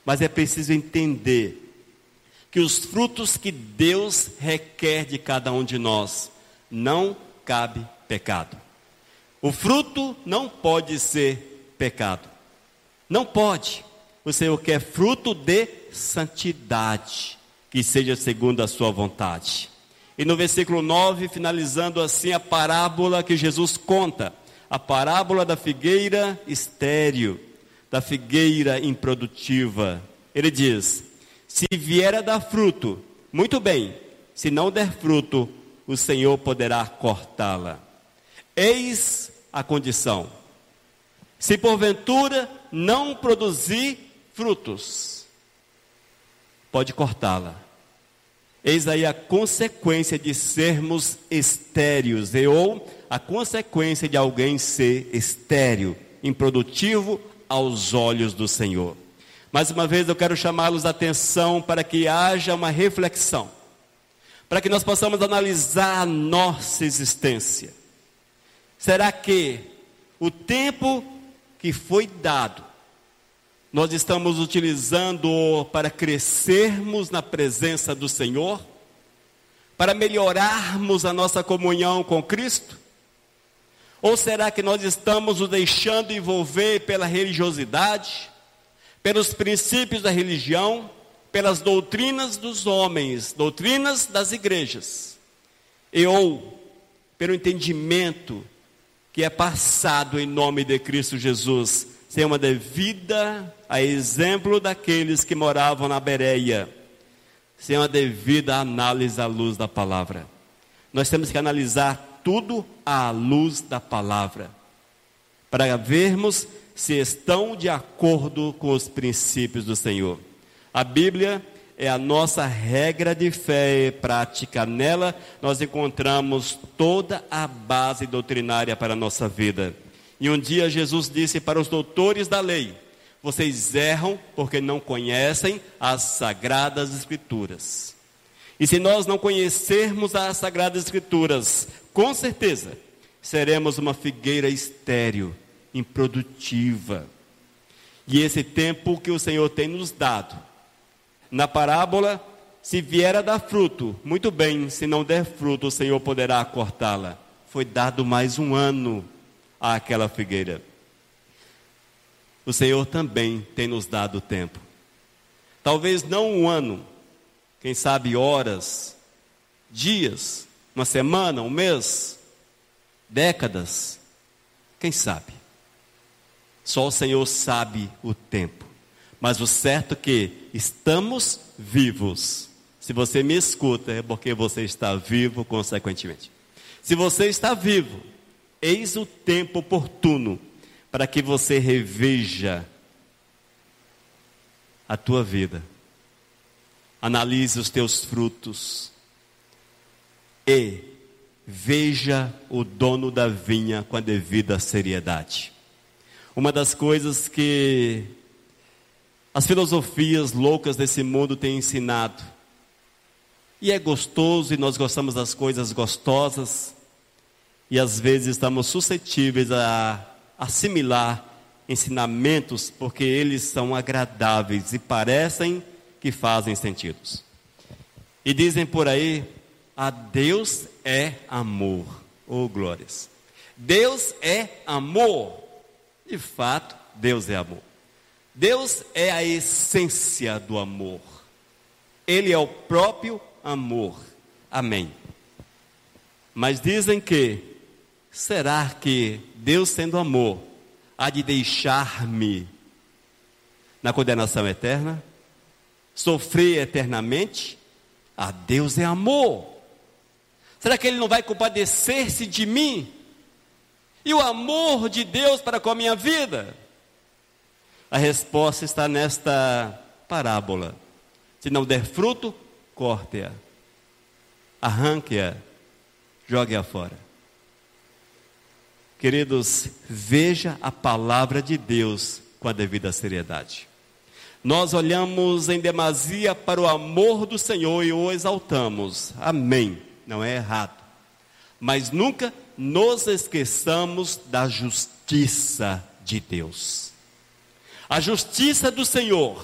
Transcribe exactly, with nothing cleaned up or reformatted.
Mas é preciso entender que os frutos que Deus requer de cada um de nós, não cabe pecado. O fruto não pode ser pecado. Não pode. O Senhor quer fruto de santidade, que seja segundo a sua vontade. E no versículo nove, finalizando assim a parábola que Jesus conta, a parábola da figueira estéril, da figueira improdutiva. Ele diz: se vier a dar fruto, muito bem; se não der fruto, o Senhor poderá cortá-la. Eis a condição: se porventura não produzir frutos, pode cortá-la. Eis aí a consequência de sermos estéreos, e ou a consequência de alguém ser estéril, improdutivo aos olhos do Senhor. Mais uma vez eu quero chamá-los a atenção para que haja uma reflexão, para que nós possamos analisar a nossa existência. Será que o tempo que foi dado, nós estamos utilizando para crescermos na presença do Senhor? Para melhorarmos a nossa comunhão com Cristo? Ou será que nós estamos nos deixando envolver pela religiosidade, pelos princípios da religião, pelas doutrinas dos homens, doutrinas das igrejas, e ou pelo entendimento que é passado em nome de Cristo Jesus, sem uma devida, a exemplo daqueles que moravam na Bereia, sem uma devida análise à luz da palavra? Nós temos que analisar tudo à luz da palavra, para vermos se estão de acordo com os princípios do Senhor. A Bíblia é a nossa regra de fé e prática. Nela nós encontramos toda a base doutrinária para a nossa vida. E um dia Jesus disse para os doutores da lei: vocês erram porque não conhecem as Sagradas Escrituras. E se nós não conhecermos as Sagradas Escrituras, com certeza seremos uma figueira estéril, improdutiva. E esse tempo que o Senhor tem nos dado, na parábola, se vier a dar fruto, muito bem; se não der fruto, o Senhor poderá cortá-la. Foi dado mais um ano àquela figueira. O Senhor também tem nos dado tempo. Talvez não um ano, quem sabe horas, dias, uma semana, um mês, décadas, quem sabe? Só o Senhor sabe o tempo. Mas o certo é que estamos vivos. Se você me escuta, é porque você está vivo consequentemente. Se você está vivo, eis o tempo oportuno para que você reveja a tua vida, analise os teus frutos e veja o dono da vinha com a devida seriedade. Uma das coisas que as filosofias loucas desse mundo têm ensinado, e é gostoso, e nós gostamos das coisas gostosas, e às vezes estamos suscetíveis a assimilar ensinamentos porque eles são agradáveis e parecem que fazem sentido. E dizem por aí: a Deus é amor. Oh, glórias! Deus é amor. De fato, Deus é amor. Deus é a essência do amor. Ele é o próprio amor. Amém. Mas dizem que, será que Deus, sendo amor, há de deixar-me na condenação eterna? Sofrer eternamente? Ah, Deus é amor. Será que Ele não vai compadecer-se de mim? E o amor de Deus para com a minha vida? A resposta está nesta parábola: se não der fruto, corte-a, arranque-a, jogue-a fora. Queridos, veja a palavra de Deus com a devida seriedade. Nós olhamos em demasia para o amor do Senhor e o exaltamos. Amém, não é errado. Mas nunca nos esqueçamos da justiça de Deus. A justiça do Senhor